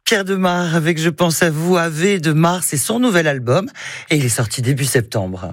Pierre Demar avec Je pense à vous. Ave de Mars, c'est son nouvel album et il est sorti début septembre.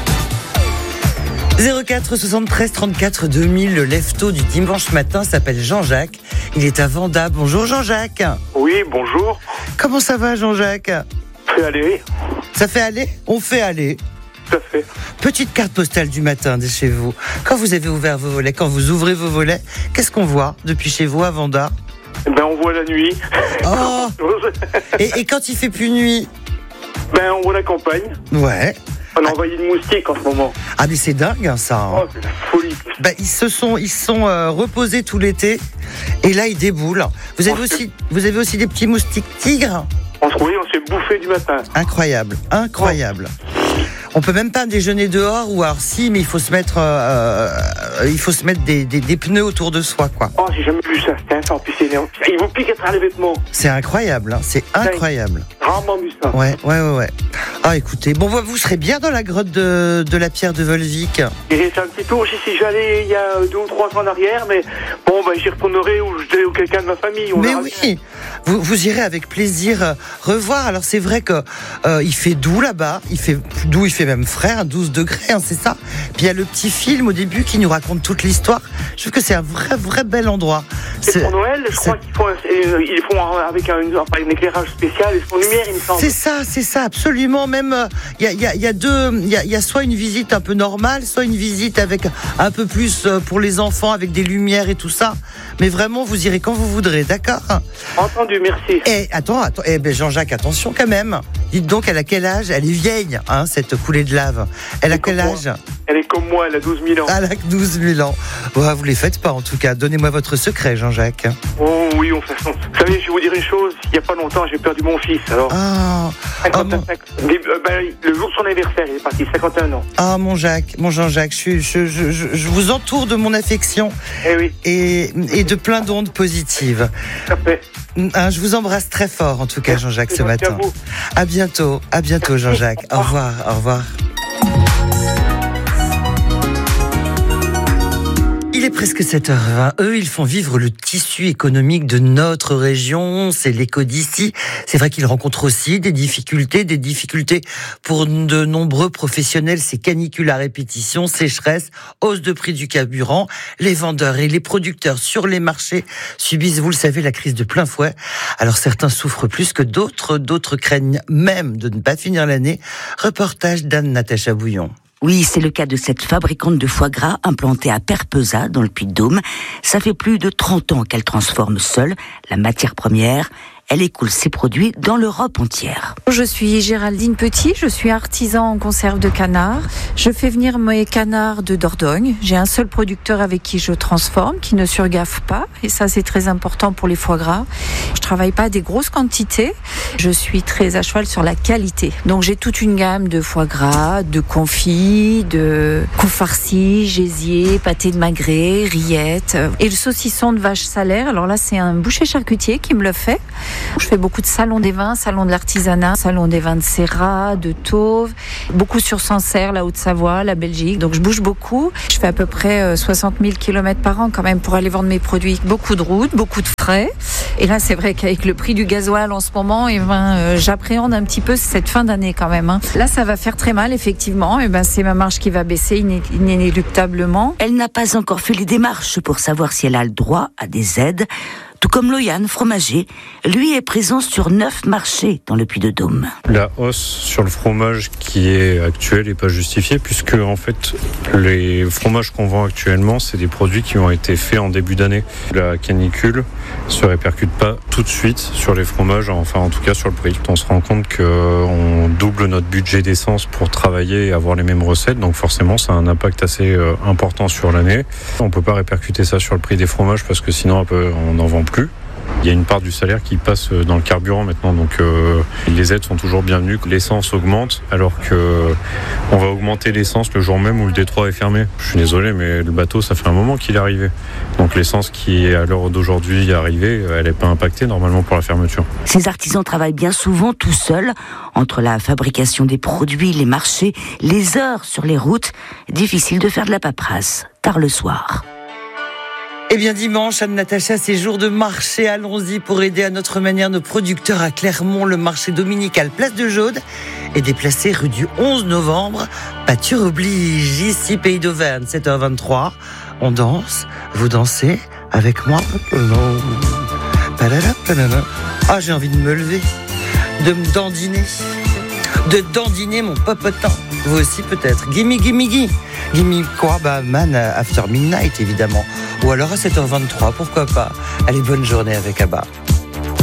04 73 34 2000, le lève-tôt du dimanche matin s'appelle Jean-Jacques. Il est à Vanda. Bonjour Jean-Jacques. Oui, bonjour. Comment ça va Jean-Jacques? Fait aller. Ça fait aller? On fait aller. Tout à fait. Petite carte postale du matin de chez vous. Quand vous avez ouvert vos volets, quand vous ouvrez vos volets, qu'est-ce qu'on voit depuis chez vous à Vanda? On voit la nuit. Oh. Et quand il fait plus nuit? On voit la campagne. Ouais. On a envoyé une moustique en ce moment. Ah mais c'est dingue hein, ça. Oh, c'est la folie. Ils se sont reposés tout l'été et là ils déboulent. Vous avez aussi des petits moustiques tigres. On s'est bouffé du matin. Incroyable. On peut même pas déjeuner dehors ou alors si, mais il faut se mettre des pneus autour de soi quoi. Oh, j'ai jamais vu ça. En plus c'est énorme. Ils vous piquent à travers les vêtements. C'est incroyable, hein. C'est incroyable. Rarement vu ça. Ouais. Ah écoutez, vous serez bien dans la grotte de la Pierre de Volvic. J'ai fait un petit tour, j'y suis allé il y a 2 ou 3 ans en arrière, mais j'y retournerai ou quelqu'un de ma famille. Mais oui, vous irez avec plaisir revoir. Alors c'est vrai que il fait doux là-bas, il fait même frais, 12 degrés, hein, c'est ça. Puis il y a le petit film au début qui nous raconte toute l'histoire. Je trouve que c'est un vrai bel endroit. C'est pour Noël, je crois qu'ils font avec un éclairage spécial et son lumière, il me semble. C'est ça, absolument. Même il y a soit une visite un peu normale, soit une visite avec un peu plus pour les enfants avec des lumières et tout ça. Mais vraiment, vous irez quand vous voudrez, d'accord? Entendu, merci. Attends. Jean-Jacques, attention quand même. Dites donc, elle a quel âge? Elle est vieille, hein, cette coulée de lave. Elle a quel âge? Elle est comme moi, elle a 12 000 ans. Elle a 12 000 ans. Bon, vous les faites pas en tout cas. Donnez-moi votre secret, Jean-Jacques. Oh oui, on fait ça. Vous savez, je vais vous dire une chose. Il n'y a pas longtemps, j'ai perdu mon fils. Alors. Le jour de son anniversaire, il est parti, 51 ans. Ah, mon Jean-Jacques, je vous entoure de mon affection. Oui. Et de plein d'ondes positives. Tout à fait. Je vous embrasse très fort, en tout cas, Jean-Jacques, ce matin. À bientôt, Jean-Jacques. Au revoir. Il est presque 7h20. Eux, ils font vivre le tissu économique de notre région. C'est l'écho d'ici. C'est vrai qu'ils rencontrent aussi des difficultés pour de nombreux professionnels. C'est canicule à répétition, sécheresse, hausse de prix du carburant. Les vendeurs et les producteurs sur les marchés subissent, vous le savez, la crise de plein fouet. Alors certains souffrent plus que d'autres craignent même de ne pas finir l'année. Reportage d'Anne-Natacha Bouillon. Oui, c'est le cas de cette fabricante de foie gras implantée à Perpeza, dans le Puy-de-Dôme. Ça fait plus de 30 ans qu'elle transforme seule la matière première. Elle écoule ses produits dans l'Europe entière. Je suis Géraldine Petit, je suis artisan en conserve de canard. Je fais venir mes canards de Dordogne. J'ai un seul producteur avec qui je transforme, qui ne surgaffe pas. Et ça, c'est très important pour les foie gras. Je travaille pas des grosses quantités. Je suis très à cheval sur la qualité. Donc j'ai toute une gamme de foie gras, de confits, de coups farcis, gésier, pâté de magret, rillettes. Et le saucisson de vache salaire. Alors là, c'est un boucher charcutier qui me le fait. Je fais beaucoup de salons des vins, salons de l'artisanat, salons des vins de Serra, de Tauve, beaucoup sur Sancerre, la Haute-Savoie, la Belgique. Donc je bouge beaucoup. Je fais à peu près 60 000 km par an quand même pour aller vendre mes produits. Beaucoup de routes, beaucoup de frais. Et là, c'est vrai qu'avec le prix du gasoil en ce moment, j'appréhende un petit peu cette fin d'année quand même. Là, ça va faire très mal, effectivement. C'est ma marge qui va baisser inéluctablement. Elle n'a pas encore fait les démarches pour savoir si elle a le droit à des aides. Tout comme Loyan, fromager, lui est présent sur 9 marchés dans le Puy-de-Dôme. La hausse sur le fromage qui est actuelle n'est pas justifiée puisque en fait les fromages qu'on vend actuellement c'est des produits qui ont été faits en début d'année. La canicule se répercute pas tout de suite sur les fromages, enfin en tout cas sur le prix. On se rend compte qu'on double notre budget d'essence pour travailler et avoir les mêmes recettes, donc forcément ça a un impact assez important sur l'année. On peut pas répercuter ça sur le prix des fromages parce que sinon on n'en vend plus. Il y a une part du salaire qui passe dans le carburant maintenant, donc les aides sont toujours bienvenues. L'essence augmente alors qu'on va augmenter l'essence le jour même où le détroit est fermé. Je suis désolé, mais le bateau, ça fait un moment qu'il est arrivé. Donc l'essence qui est à l'heure d'aujourd'hui arrivée, elle n'est pas impactée normalement pour la fermeture. Ces artisans travaillent bien souvent tout seuls, entre la fabrication des produits, les marchés, les heures sur les routes. Difficile de faire de la paperasse tard le soir. Eh bien dimanche, Anne-Natacha, c'est jour de marché. Allons-y pour aider à notre manière nos producteurs à Clermont. Le marché dominical Place de Jaude est déplacé rue du 11 novembre. Pâture oblige, ici Pays d'Auvergne, 7h23. On danse, vous dansez avec moi. Ah, j'ai envie de me lever, de me dandiner. De dandiner mon popotin. Vous aussi peut-être. Gimme quoi? Man After Midnight évidemment. Ou alors à 7h23, pourquoi pas. Allez, bonne journée avec Abba.